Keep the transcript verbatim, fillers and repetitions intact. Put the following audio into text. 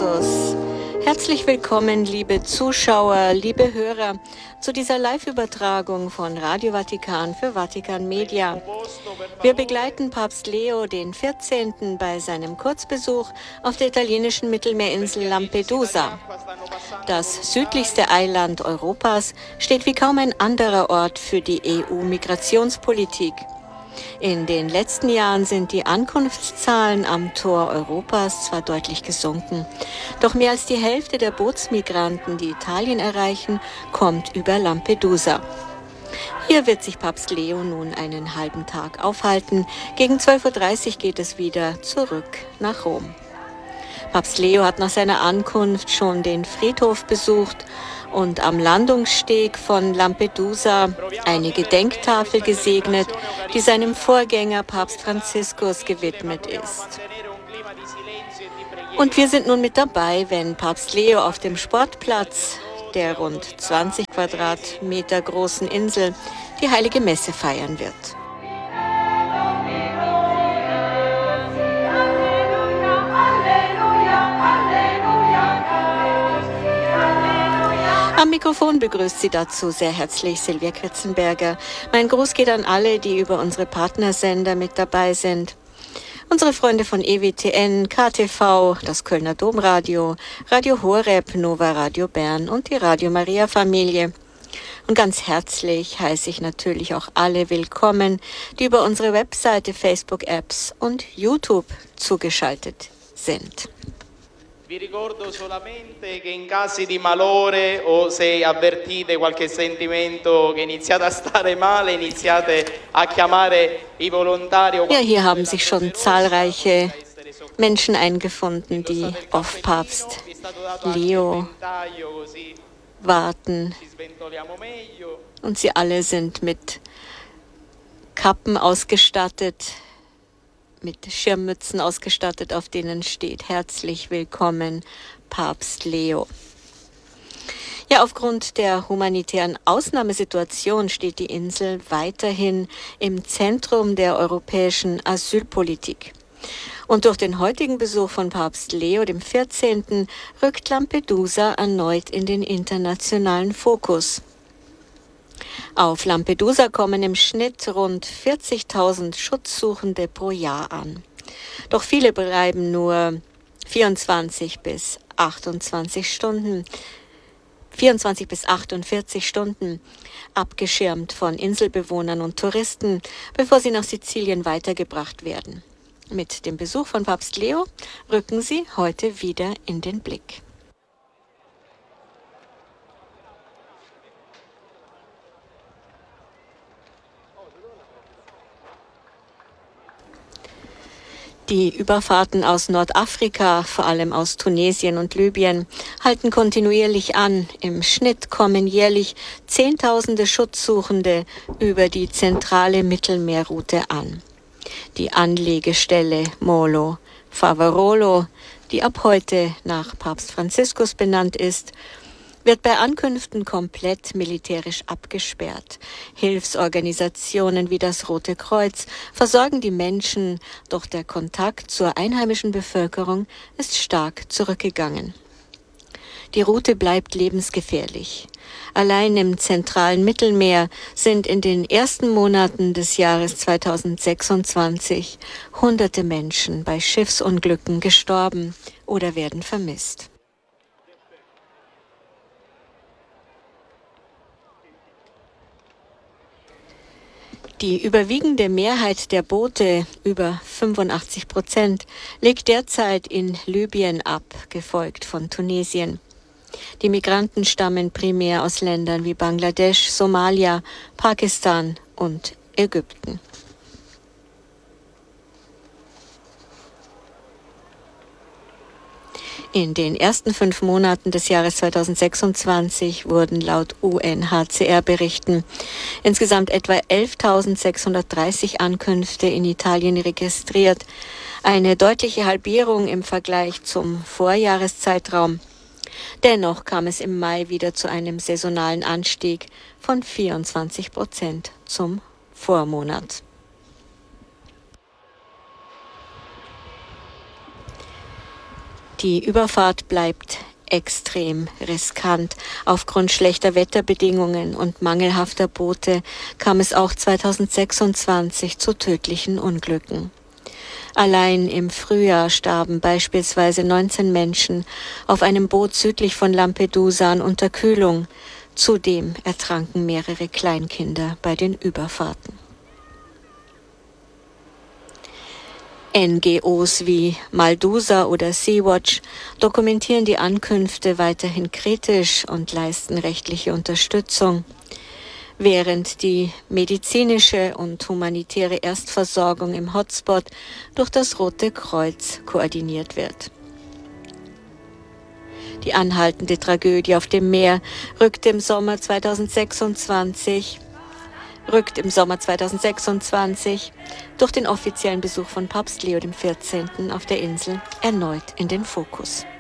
Christus. Herzlich willkommen, liebe Zuschauer, liebe Hörer, zu dieser Live-Übertragung von Radio Vatikan für Vatikan Media. Wir begleiten Papst Leo den vierzehnten bei seinem Kurzbesuch auf der italienischen Mittelmeerinsel Lampedusa. Das südlichste Eiland Europas steht wie kaum ein anderer Ort für die E U-Migrationspolitik. In den letzten Jahren sind die Ankunftszahlen am Tor Europas zwar deutlich gesunken, doch mehr als die Hälfte der Bootsmigranten, die Italien erreichen, kommt über Lampedusa. Hier wird sich Papst Leo nun einen halben Tag aufhalten. Gegen zwölf Uhr dreißig geht es wieder zurück nach Rom. Papst Leo hat nach seiner Ankunft schon den Friedhof besucht und am Landungssteg von Lampedusa eine Gedenktafel gesegnet, die seinem Vorgänger Papst Franziskus gewidmet ist. Und wir sind nun mit dabei, wenn Papst Leo auf dem Sportplatz der rund zwanzig Quadratmeter großen Insel die Heilige Messe feiern wird. Am Mikrofon begrüßt Sie dazu sehr herzlich Silvia Kritzenberger. Mein Gruß geht an alle, die über unsere Partnersender mit dabei sind. Unsere Freunde von E W T N, K T V, das Kölner Domradio, Radio Horeb, Nova Radio Bern und die Radio Maria Familie. Und ganz herzlich heiße ich natürlich auch alle willkommen, die über unsere Webseite, Facebook-Apps und YouTube zugeschaltet sind. Vi ricordo solamente che in casi di malore o se avvertite qualche sentimento che iniziate a stare male, iniziate a chiamare i volontari. Ja, hier haben sich schon zahlreiche Menschen eingefunden, die auf Papst Leo warten. Und sie alle sind mit Kappen ausgestattet, mit Schirmmützen ausgestattet, auf denen steht: Herzlich willkommen, Papst Leo. Ja, aufgrund der humanitären Ausnahmesituation steht die Insel weiterhin im Zentrum der europäischen Asylpolitik. Und durch den heutigen Besuch von Papst Leo dem vierzehnten rückt Lampedusa erneut in den internationalen Fokus. Auf Lampedusa kommen im Schnitt rund vierzigtausend Schutzsuchende pro Jahr an. Doch viele bleiben nur vierundzwanzig bis achtundzwanzig Stunden, vierundzwanzig bis achtundvierzig Stunden abgeschirmt von Inselbewohnern und Touristen, bevor sie nach Sizilien weitergebracht werden. Mit dem Besuch von Papst Leo rücken sie heute wieder in den Blick. Die Überfahrten aus Nordafrika, vor allem aus Tunesien und Libyen, halten kontinuierlich an. Im Schnitt kommen jährlich Zehntausende Schutzsuchende über die zentrale Mittelmeerroute an. Die Anlegestelle Molo Favarolo, die ab heute nach Papst Franziskus benannt ist, wird bei Ankünften komplett militärisch abgesperrt. Hilfsorganisationen wie das Rote Kreuz versorgen die Menschen, doch der Kontakt zur einheimischen Bevölkerung ist stark zurückgegangen. Die Route bleibt lebensgefährlich. Allein im zentralen Mittelmeer sind in den ersten Monaten des Jahres zweitausendsechsundzwanzig hunderte Menschen bei Schiffsunglücken gestorben oder werden vermisst. Die überwiegende Mehrheit der Boote, über fünfundachtzig Prozent, legt derzeit in Libyen ab, gefolgt von Tunesien. Die Migranten stammen primär aus Ländern wie Bangladesch, Somalia, Pakistan und Ägypten. In den ersten fünf Monaten des Jahres zweitausendsechsundzwanzig wurden laut U N H C R-Berichten insgesamt etwa elftausendsechshundertdreißig Ankünfte in Italien registriert, eine deutliche Halbierung im Vergleich zum Vorjahreszeitraum. Dennoch kam es im Mai wieder zu einem saisonalen Anstieg von vierundzwanzig Prozent zum Vormonat. Die Überfahrt bleibt extrem riskant. Aufgrund schlechter Wetterbedingungen und mangelhafter Boote kam es auch zweitausendsechsundzwanzig zu tödlichen Unglücken. Allein im Frühjahr starben beispielsweise neunzehn Menschen auf einem Boot südlich von Lampedusa an Unterkühlung. Zudem ertranken mehrere Kleinkinder bei den Überfahrten. N G Os wie Maldusa oder Sea-Watch dokumentieren die Ankünfte weiterhin kritisch und leisten rechtliche Unterstützung, während die medizinische und humanitäre Erstversorgung im Hotspot durch das Rote Kreuz koordiniert wird. Die anhaltende Tragödie auf dem Meer rückt im Sommer zweitausendsechsundzwanzig rückt im Sommer zweitausendsechsundzwanzig durch den offiziellen Besuch von Papst Leo der vierzehnte. Auf der Insel erneut in den Fokus.